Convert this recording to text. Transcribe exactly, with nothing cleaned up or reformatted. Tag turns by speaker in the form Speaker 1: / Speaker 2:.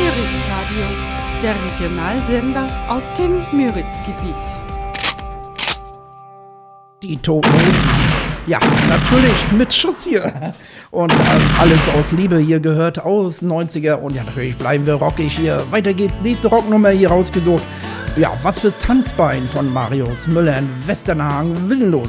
Speaker 1: Müritz-Radio, der Regionalsender aus dem Müritz-Gebiet.
Speaker 2: Die Toten Hosen. Ja, natürlich mit Schuss hier. Und äh, alles aus Liebe hier gehört aus neunziger. Und ja, natürlich bleiben wir rockig hier. Weiter geht's. Nächste Rocknummer hier rausgesucht. Ja, was fürs Tanzbein von Marius Müller in Westernhagen. Willenlos.